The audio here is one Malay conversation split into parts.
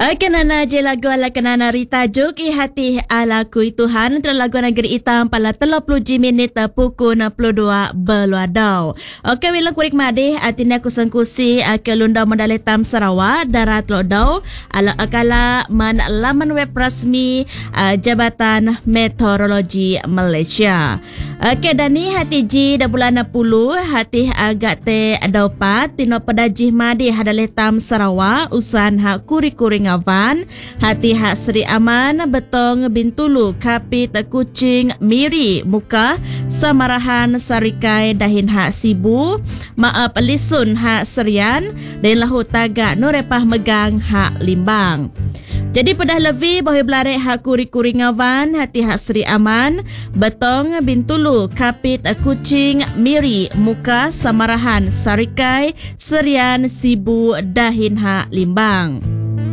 Kenana je lagu ala kenana Rita Joki hati ala kui Tuhan untuk lagu negeri hitam pala 30 minit pukul 62 berluadau. Okey wilang kurik madih artinya aku sengkusi ke lundau Mandalay Tam Sarawak darat lodau ala akala man laman web rasmi Jabatan Meteorologi Malaysia. Okey dani hati ji dah bulan 10 hati agak te daupat tino pedajih madih hadalay Tam Sarawak usan hak kuri-kuri ngawan hati hak Seri Aman Betong Bintulu Kapit Kucing Miri Muka Samarahan Sarikai Dahin hak Sibu Maaf Lisun hak Serian dan lahu tagak Nurepah Megang hak Limbang. Jadi pedah lebih bahawa belarek hak kuri-kuri ngawan hati hak Seri Aman Betong Bintulu Kapit Kucing Miri Muka Samarahan Sarikai Serian Sibu Dahin hak Limbang.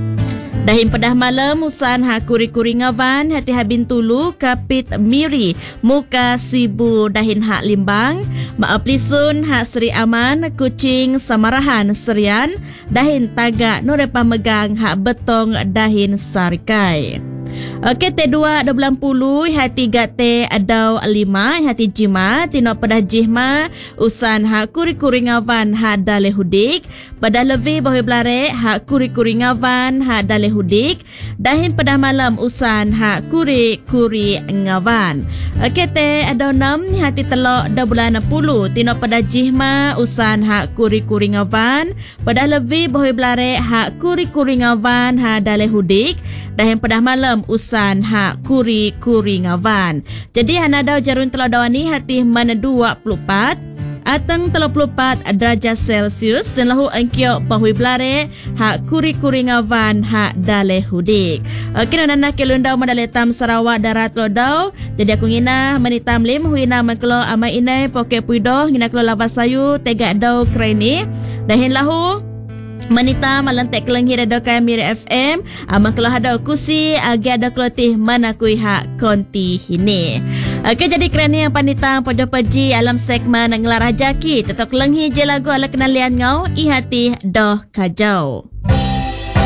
Dahin pedah malam usan hak kuri-kuri ngawan hati hak Bintulu Kapit Miri Muka Sibu Dahin hak Limbang Maaf Lisun hak Seri Aman Kucing Samarahan Serian Dahin tagak Nurepah Megang hak Betong Dahin Sarikai. Okey T2 20 hati gate adau 5 hati jima tino pedah jihma usan hak kuri-kuri ngawan hak dale hudik pada lebih bahawa belarek hak kuri-kuri ngawan hak dale hudik dahin pedah malam usan hak kuri-kuri ngawan. Okey te adau 6 hati telok dah bulan 10 tino pedah jihma usan hak kuri-kuri ngawan pada lebih bahawa belarek hak kuri-kuri ngawan hak dale hudik dahin pedah malam usan hak kuri-kuri ngawan. Jadi hana dau jarun teladawan ni hati mana 24 atang 34 darjah Celsius dan lahu angkio pahui belare hak kuri-kuri ngawan hak dale hudik. Okey nana kelundau Mandalay Tam Sarawak darat lodau. Jadi aku ngina menitam lim huina maklo amai inai poke puido ngina klo lava sayu tega dau kreni. Dahin lahu Manita malantek kelenghi radio kami FM amang kalau ada kusi agi ada kelotih mana kui hak konti ini. Okey jadi kerana yang panita pada paji alam segmen ngelarah jaki tetap kelenghi je lagu ala kenalian ngau i hati doh kajau.